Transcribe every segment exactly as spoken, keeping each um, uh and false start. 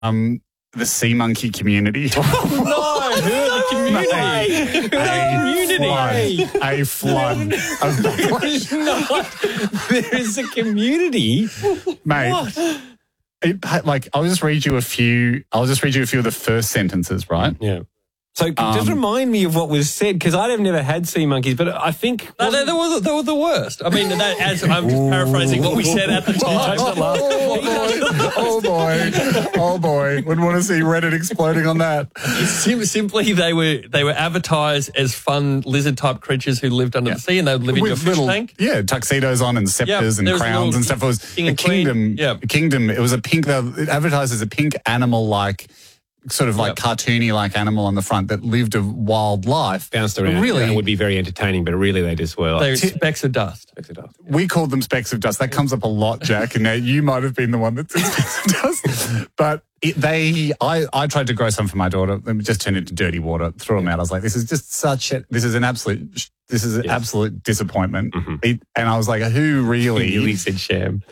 Um, the sea monkey community. No, the community. A flood, a flood of There's not. There is a community. Mate. What? It, like, I'll just read you a few. I'll just read you a few of the first sentences, right? Yeah. So just Um, remind me of what was said, because I've never had sea monkeys, but I think No, they, they, were, the- they were the worst. I mean, that, as I'm just paraphrasing what we said at the time. Oh boy! Oh boy! Wouldn't want to see Reddit exploding on that. Sim- simply, they were they were advertised as fun lizard type creatures who lived under Yeah. the sea, and they would live in your With fish little, tank. yeah, tuxedos on and scepters Yeah, and there was a crowns little and stuff. It was king a and queen. kingdom. Yeah. A kingdom. It was a pink. It advertised as a pink animal-like, sort of like Yep. cartoony-like animal on the front that lived a wild life. bounced But around. really, It would be very entertaining, but really they just were like, They're specks of dust. we called them specks of dust. That comes up a lot, Jack, and now you might have been the one that said specks of dust. But it, they, I, I tried to grow some for my daughter. It just turned into dirty water. Threw them out. I was like, this is just such a, this is an absolute, this is an Yes. absolute disappointment. Mhm. It, and I was like, who really? He really said sham.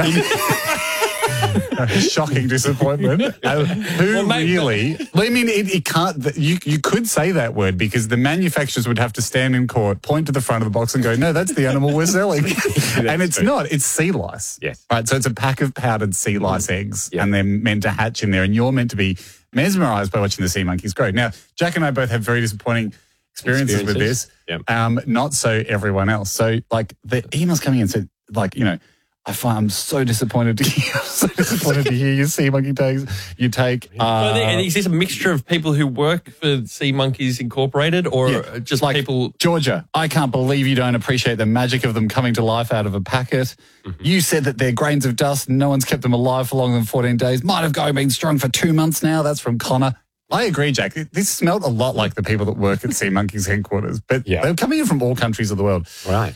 Shocking disappointment. Uh, who Well, mate, really? Well, I mean, it, it can't. You you could say that word because the manufacturers would have to stand in court, point to the front of the box, and go, "No, that's the animal we're selling." And it's true. not. It's sea lice. Yes. Right. So it's a pack of powdered sea lice eggs, Yeah. and they're meant to hatch in there, and you're meant to be mesmerized by watching the sea monkeys grow. Now, Jack and I both have very disappointing experiences, with this. Experiences. Um, not so everyone else. So, like, the emails coming in said, like, you know, I find I'm so disappointed to hear, I'm so disappointed to hear you sea monkey takes you take. Uh, So there- is this a mixture of people who work for Sea Monkeys Incorporated, or Yeah, just like people? Georgia, I can't believe you don't appreciate the magic of them coming to life out of a packet. Mm-hmm. You said that they're grains of dust and no one's kept them alive for longer than fourteen days. Might have go been strong for two months now. That's from Connor. I agree, Jack. This smelled a lot like the people that work at Sea Monkeys headquarters, but Yeah. they're coming in from all countries of the world. Right.